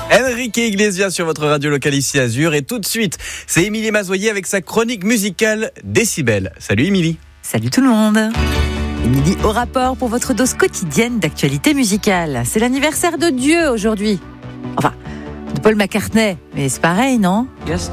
Enrique Iglesias sur votre radio locale ici Azur. Et tout de suite, c'est Émilie Mazoyer avec sa chronique musicale Décibel. Salut Émilie. Salut tout le monde. Émilie au rapport pour votre dose quotidienne d'actualité musicale. C'est l'anniversaire de Dieu aujourd'hui. Enfin, de Paul McCartney. Mais c'est pareil, non ?